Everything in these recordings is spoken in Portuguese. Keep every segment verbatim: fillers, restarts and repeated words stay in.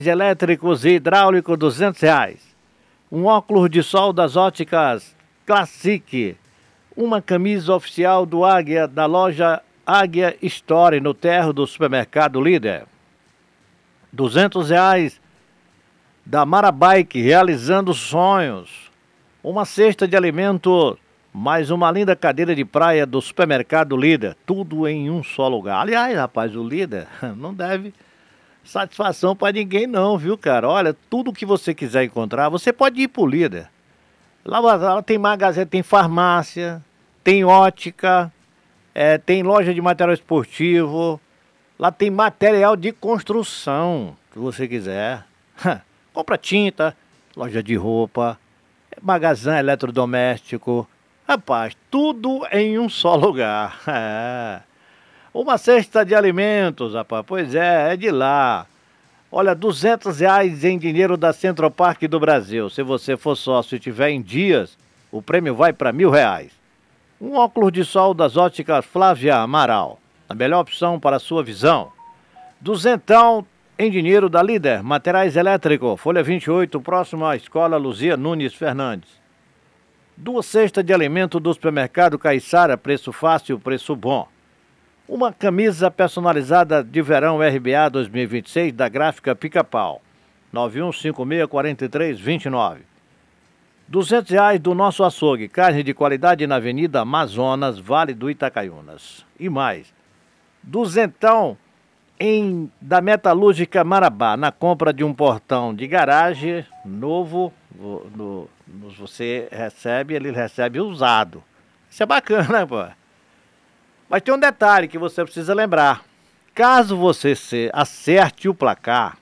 Elétricos e hidráulico, duzentos reais. Um óculos de sol das óticas Classic. Uma camisa oficial do Águia, da loja Águia Store, no térreo do supermercado Líder. duzentos reais da Marabike, realizando sonhos. Uma cesta de alimentos, mais uma linda cadeira de praia do supermercado Líder. Tudo em um só lugar. Aliás, rapaz, o Líder não deve satisfação para ninguém não, viu, cara? Olha, tudo que você quiser encontrar, você pode ir pro Líder. Lá, lá tem magazine, tem farmácia, tem ótica, é, tem loja de material esportivo, lá tem material de construção, se você quiser. Compra tinta, loja de roupa, magazine eletrodoméstico. Rapaz, tudo em um só lugar. É. Uma cesta de alimentos, rapaz, pois é, é de lá. Olha, duzentos reais em dinheiro da Central Park do Brasil. Se você for sócio e tiver em dias, o prêmio vai para mil reais. Um óculos de sol das óticas Flávia Amaral. A melhor opção para a sua visão. Duzentão em dinheiro da Líder. Materiais elétricos, folha vinte e oito, próximo à Escola Luzia Nunes Fernandes. Duas cestas de alimento do supermercado Caiçara, preço fácil, preço bom. Uma camisa personalizada de verão R B A dois mil e vinte e seis da gráfica Pica-Pau. nove um cinco seis, quatro três dois nove. duzentos reais do nosso açougue. Carne de qualidade na Avenida Amazonas, Vale do Itacaiunas. E mais. Duzentão em, da Metalúrgica Marabá. Na compra de um portão de garagem novo, no, no, você recebe, ele recebe usado. Isso é bacana, pô. Mas tem um detalhe que você precisa lembrar. Caso você acerte o placar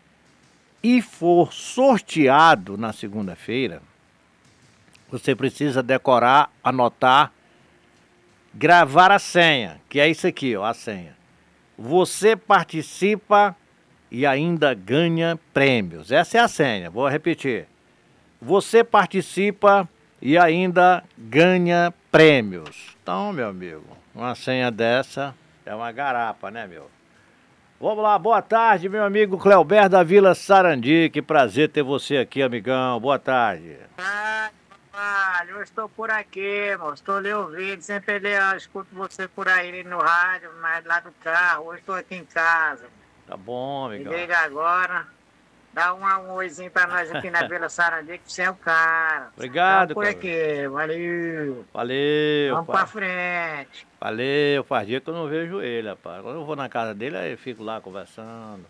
e for sorteado na segunda-feira, você precisa decorar, anotar, gravar a senha, que é isso aqui, ó, a senha. Você participa e ainda ganha prêmios. Essa é a senha, vou repetir. Você participa e ainda ganha prêmios. Então, meu amigo, uma senha dessa é uma garapa, né, meu? Vamos lá, boa tarde, meu amigo Cleober da Vila Sarandi. Que prazer ter você aqui, amigão. Boa tarde. Ah, eu estou por aqui, moço. Estou lhe ouvindo. Sempre ele, eu escuto você por aí no rádio, mas lá do carro. Hoje estou aqui em casa. Tá bom, amigão. Me liga agora. Dá um, um oizinho pra nós aqui na Vila Sarandi, que você é o cara. Obrigado, Vamos por aqui, valeu. Valeu. Vamos pai. pra frente. Valeu, faz dia que eu não vejo ele, rapaz. Quando eu vou na casa dele, aí eu fico lá conversando.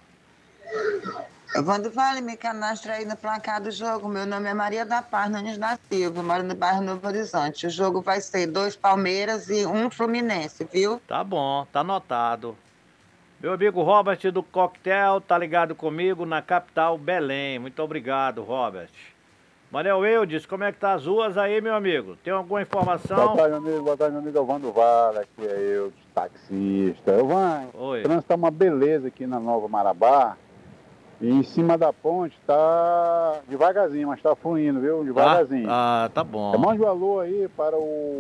Quando vale, me cadastra aí no placar do jogo. Meu nome é Maria da Paz Nunes da Silva, moro no bairro Novo Horizonte. O jogo vai ser dois Palmeiras e um Fluminense, viu? Tá bom, tá anotado. Meu amigo Robert do Coquetel tá ligado comigo na capital Belém. Muito obrigado, Robert. Manel Eudes, como é que tá as ruas aí, meu amigo? Tem alguma informação? Boa tarde, meu amigo. Boa tarde, meu amigo Evandro Vale. Aqui é eu, taxista. Evan, o trânsito tá uma beleza aqui na Nova Marabá. E em cima da ponte tá devagarzinho, mas tá fluindo, viu? Devagarzinho. Ah, ah tá bom. Mande um alô aí para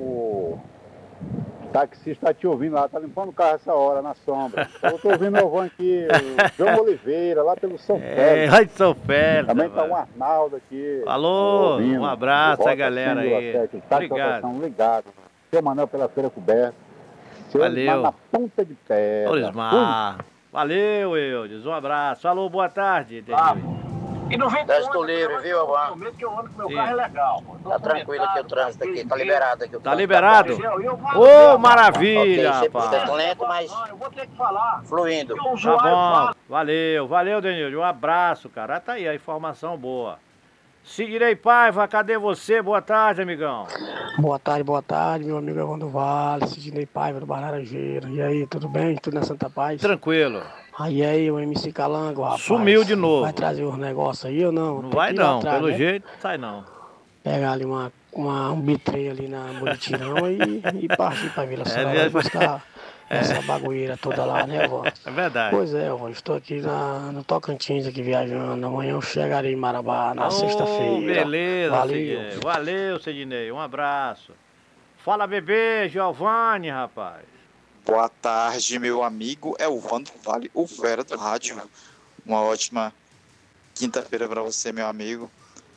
o taxista, tá te ouvindo lá, tá limpando o carro essa hora, na sombra. Eu tô ouvindo o Evan aqui, o João Oliveira, lá pelo São Félix. É, lá de São Félix. Também tá o Arnaldo aqui. Alô, ouvindo, um abraço a galera aí. Obrigado. Ligado. Seu Manuel pela feira coberta. Seu Valeu. Na ponta de pedra. Olismar. Valeu, Eudes. Um abraço. Alô, boa tarde. Ah, e não vem Dez toleiros, viu, Evan? que eu ando com meu carro é legal. Tá tranquilo aqui o trânsito aqui, tá liberado aqui o Tá trânsito. liberado? Ô, oh, maravilha, Ok, sempre rapaz. fica lento, mas Eu vou ter que falar. fluindo. Tá bom. Valeu, valeu, Denilson. Um abraço, cara. Tá aí a informação boa. Sidney Paiva, cadê você? Boa tarde, amigão. Boa tarde, boa tarde, meu amigo Evandro Vale, Sidney Paiva do Bar Laranjeira. E aí, tudo bem? Tudo na Santa Paz? Tranquilo. Aí, aí, o M C Calango, rapaz. Sumiu de novo. Vai trazer os negócios aí ou não? Não Tem vai que ir lá não, atrás, pelo né? jeito, sai não. Pegar ali uma, uma, um bitrem ali na Bonitirão e, e partir pra Vila Sarandi É, buscar essa bagulheira toda lá, né, Evandro? É verdade. Pois é, Evandro, estou aqui na, no Tocantins aqui viajando. Amanhã eu chegarei em Marabá, na oh, sexta-feira. Beleza, Valeu. Sidney. Valeu, Sidney. Um abraço. Fala, bebê, Giovanni, rapaz. Boa tarde, meu amigo Elvandro Vale, o Fera do Rádio. Uma ótima quinta-feira pra você, meu amigo.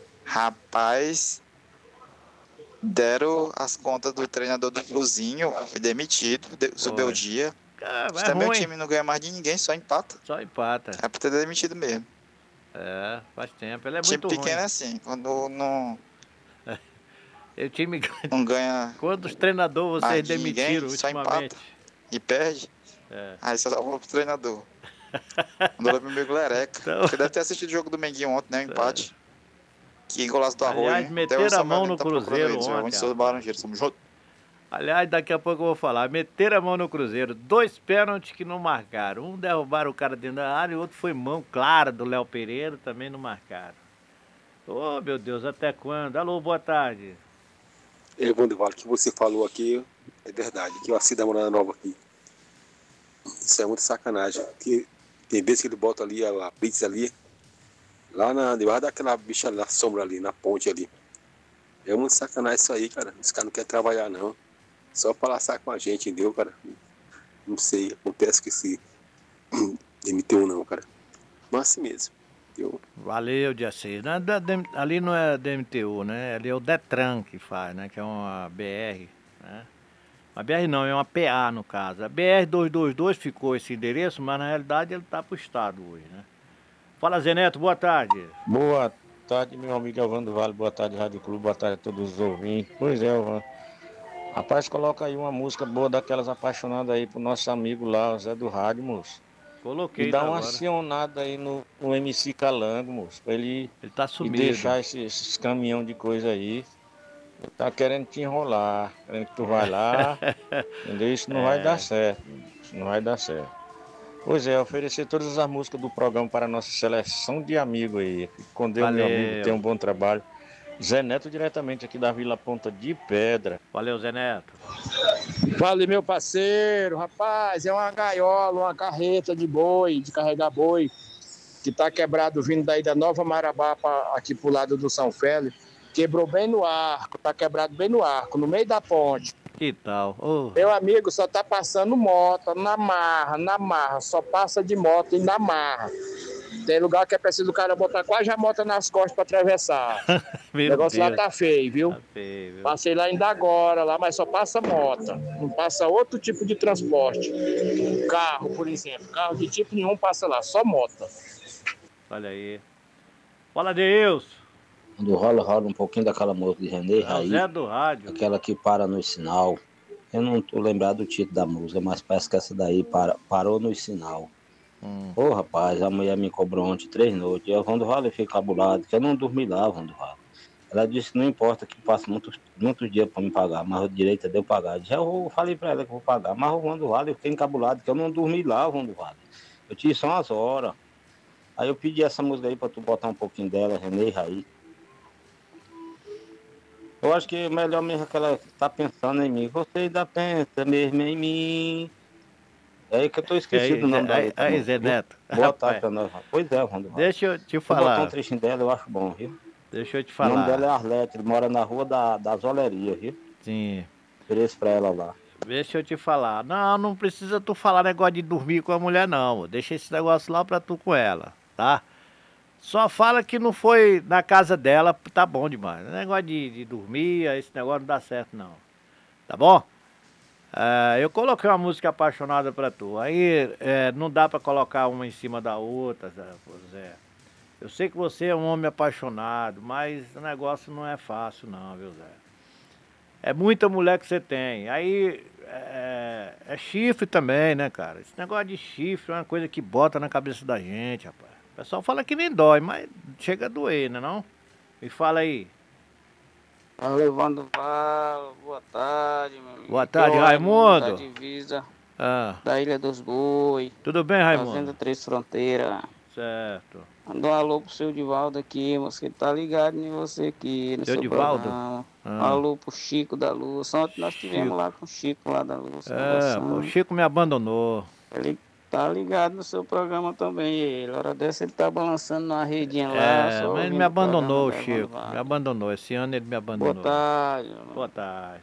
Rapaz, deram as contas do treinador do Fluzinho, foi demitido, de, subiu o dia. Ah, Mas é também o ruim. time não ganha mais de ninguém, só empata. Só empata. É pra ter demitido mesmo. É, faz tempo. Ele é Time muito pequeno ruim. é assim, quando não, O time não ganha Quantos treinadores mais vocês de ninguém, demitiram só ultimamente? empata e perde. É. Aí só dá uma pro treinador. Mandou pro meu amigo Lereca. Então- Você deve ter assistido o jogo do Menguinho ontem, né? O empate. Que golaço do Arroio, Aliás, hein? meteram Até o a mão Samuel no tá procurando Cruzeiro eles, ontem, Onde sou do rapaz. Laranjeiro, somos juntos. Aliás, daqui a pouco eu vou falar. Meteram a mão no Cruzeiro. Dois pênaltis que não marcaram. Um derrubaram o cara dentro da área e o outro foi mão clara do Léo Pereira, também não marcaram. Ô, meu Deus, até quando? Alô, boa tarde. Evandro Vale, que você falou aqui é verdade, que eu assino da Morada Nova aqui. Isso é muita sacanagem. Porque tem vezes que ele bota ali a, a blitz ali, lá na, debaixo daquela bicha na sombra ali, na ponte ali. É muito sacanagem isso aí, cara. Os caras não querem trabalhar, não. Só pra laçar com a gente, entendeu, cara? Não sei, acontece que esse M T um não, cara. Mas assim mesmo, entendeu? Valeu, dia seis. Não é da- da- ali não é D M T U, né? Ali é o Detran que faz, né? Que é uma B R, né? Uma B R não, é uma P A no caso. A B R duzentos e vinte e dois ficou esse endereço, mas na realidade ele tá pro estado hoje, né? Fala, Zé Neto, boa tarde. Boa tarde, meu amigo Evandro Vale. Boa tarde, Rádio Clube. Boa tarde a todos os ouvintes. Pois é, Evandro. Rapaz, coloca aí uma música boa daquelas apaixonadas aí pro nosso amigo lá, o Zé do Rádio, moço. Coloquei E dá uma agora. acionada aí no, no M C Calango, moço, pra ele, Ele tá e sumido. deixar esses, esses caminhão de coisa aí. Ele tá querendo te enrolar, querendo que tu vai lá, entendeu? Isso não É. vai dar certo, isso não vai dar certo. Pois é, oferecer todas as músicas do programa para a nossa seleção de amigos aí. Fique com Deus, meu Valeu. amigo, tenha um bom trabalho. Zé Neto, diretamente aqui da Vila Ponta de Pedra. Valeu, Zé Neto. Fala, meu parceiro, rapaz, é uma gaiola, uma carreta de boi, de carregar boi, que tá quebrado vindo daí da Nova Marabá pra, aqui pro lado do São Félix. Quebrou bem no arco, tá quebrado bem no arco, no meio da ponte. Que tal? Ô, Meu amigo, só tá passando moto, na marra, na marra, só passa de moto e na marra. Tem lugar que é preciso o cara botar quase a moto nas costas pra atravessar. O meu negócio lá Deus. tá feio, viu? Tá feio, viu? Passei lá ainda agora, lá, mas só passa moto. Não passa outro tipo de transporte. Carro, por exemplo. Carro de tipo nenhum passa lá, só moto. Olha aí. Fala, Deus. Quando rola, rola um pouquinho daquela música de René É o Raí, Zé do Rádio. aquela que para no sinal. Eu não tô lembrado do título da música, mas parece que essa daí para, parou no sinal. Hum. Ô rapaz, a mulher me cobrou ontem três noites. Eu, Vando Vale, eu fiquei cabulado, que eu não dormi lá, Vando Vale. Ela disse que não importa que passe muitos, muitos dias para me pagar, mas o direito é de eu pagar. Já eu falei para ela que eu vou pagar, mas o Vando Vale, eu fiquei encabulado, que eu não dormi lá, Vando Vale. Eu tive só umas horas. Aí eu pedi essa música aí para tu botar um pouquinho dela, René Raí. Eu acho que é melhor mesmo que ela tá pensando em mim. Você ainda pensa mesmo em mim. É aí que eu tô esquecido Aí, o nome da aí, letra. aí, não. Zé Neto. Boa Rapaz, tarde pra nós. Pois é, Rondo. Deixa eu te Se botar um falar. trechinho dela, eu acho bom, viu? Deixa eu te O nome dela é falar. Arlete, ele mora na rua da, da Zoleria, viu? Sim. Ofereço pra ela lá. Deixa eu te falar. Não, não precisa tu falar negócio de dormir com a mulher, não. Deixa esse negócio lá pra tu com ela, tá? Só fala que não foi na casa dela, tá bom demais. Negócio de, de dormir, esse negócio não dá certo, não. Tá bom? É, eu coloquei uma música apaixonada pra tu. Aí é, não dá pra colocar uma em cima da outra, Zé. Zé. Eu sei que você é um homem apaixonado, mas o negócio não é fácil, não, viu, Zé? É muita mulher que você tem. Aí é, é chifre também, né, cara? Esse negócio de chifre é uma coisa que bota na cabeça da gente, rapaz. O pessoal fala que nem dói, mas chega a doer, né não? Me fala aí. Tá levando vala, boa tarde, meu amigo. Boa tarde, Eu, Raimundo. Da divisa Ah, da Ilha dos Boi. tudo bem, Fazenda Raimundo? Três Fronteiras. Certo. Manda um alô pro seu Divaldo aqui, moço, que tá ligado em você aqui no Seu seu Divaldo? programa. Um Ah. alô pro Chico da Luz. Ontem nós tivemos Chico. lá com o Chico lá da Luz. É, conversando. pô, o Chico me abandonou. Ele tá ligado no seu programa também, ele. Hora dessa ele tá balançando numa redinha lá. É, só mas ele ouvindo me abandonou, o programa da Chico. Evandro Me Vale. abandonou. Esse ano ele me abandonou. Boa tarde. mano. Boa tarde.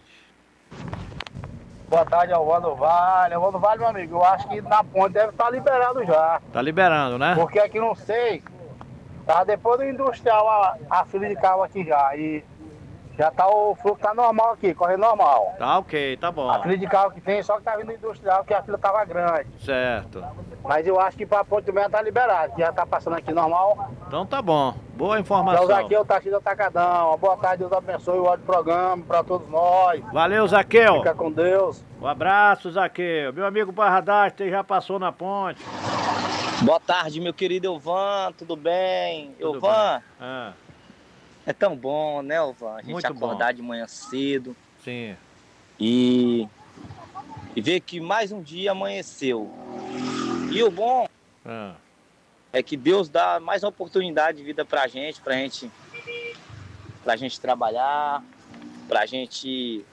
Boa tarde, Alvando Vale. Alvando Vale, meu amigo, eu acho que na ponte deve estar liberado já. Tá liberando, né? Porque aqui não sei, Tá depois do industrial a, a fila de carro aqui já. E já tá o fluxo tá normal aqui, correndo normal. Tá ok, tá bom. A fila de carro que tem, só que tá vindo industrial, porque a fila tava grande. Certo. Mas eu acho que pra Ponte Melo tá liberado, que já tá passando aqui normal. Então tá bom. Boa informação. Então, Zaqueu, Taxi do Atacadão. Uma boa tarde, Deus abençoe o ótimo programa pra todos nós. Valeu, Zaqueu. Fica com Deus. Um abraço, Zaqueu. Meu amigo Barradastro já passou na ponte. Boa tarde, meu querido Elvan, tudo bem? Tudo Elvan, bem. Ah. é tão bom, né, Elvan? A gente Muito acordar bom. de manhã cedo. Sim. E, e ver que mais um dia amanheceu. E o bom Ah. é que Deus dá mais uma oportunidade de vida pra gente, pra gente, pra gente trabalhar, pra gente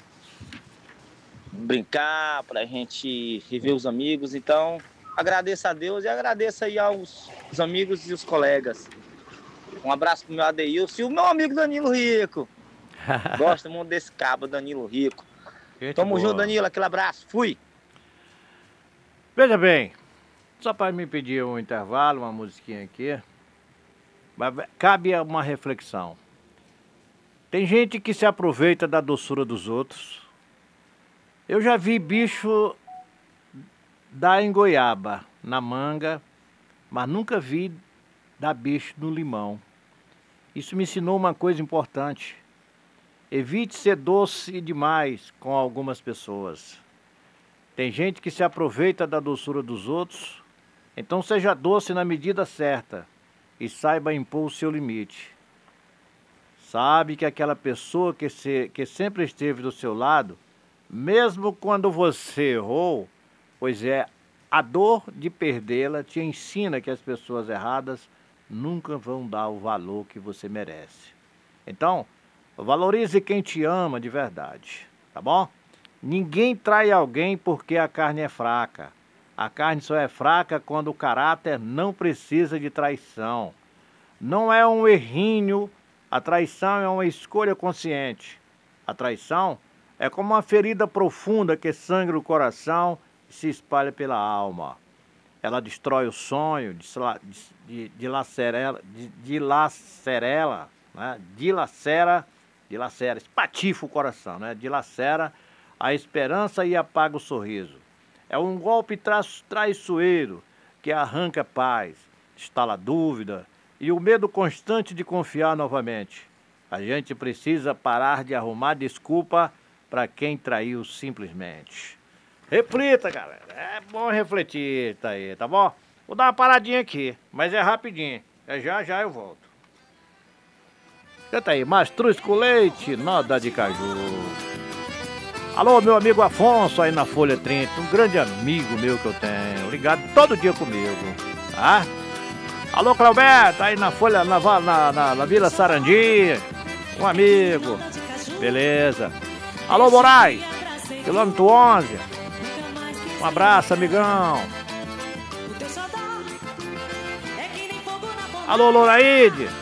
brincar, pra gente rever os amigos. Então, agradeço a Deus e agradeço aí aos os amigos e os colegas. Um abraço pro meu Adeilson e o meu amigo Danilo Rico. Gosto muito desse cabo, Danilo Rico. Gente Tamo boa. junto, Danilo. Aquele abraço. Fui. Veja bem, só para me pedir um intervalo, uma musiquinha aqui, mas cabe uma reflexão. Tem gente que se aproveita da doçura dos outros. Eu já vi bicho dar em goiaba, na manga, mas nunca vi dar bicho no limão. Isso me ensinou uma coisa importante. Evite ser doce demais com algumas pessoas. Tem gente que se aproveita da doçura dos outros, então seja doce na medida certa e saiba impor o seu limite. Sabe que aquela pessoa que, se, que sempre esteve do seu lado, mesmo quando você errou, pois é, a dor de perdê-la te ensina que as pessoas erradas nunca vão dar o valor que você merece. Então, valorize quem te ama de verdade, tá bom? Ninguém trai alguém porque a carne é fraca. A carne só é fraca quando o caráter não precisa de traição. Não é um errinho, a traição é uma escolha consciente. A traição é como uma ferida profunda que sangra o coração e se espalha pela alma. Ela destrói o sonho, dilacera, dilacera, né? dilacera, dilacera, espatifa o coração, né? dilacera a esperança e apaga o sorriso. É um golpe tra traiçoeiro que arranca a paz, instala a dúvida e o medo constante de confiar novamente. A gente precisa parar de arrumar desculpa para quem traiu simplesmente. Reflita, galera. É bom refletir, tá aí, tá bom? Vou dar uma paradinha aqui, mas é rapidinho. É já, já eu volto. Canta aí, mastruz com leite, noda de caju. Alô, meu amigo Afonso aí na Folha trinta, um grande amigo meu que eu tenho, ligado todo dia comigo, tá? Alô, Cleoberto, aí na Folha, na, na, na, na Vila Sarandi, um amigo, beleza. Alô, Moraes, quilômetro onze, um abraço, amigão. Alô, Loraíde.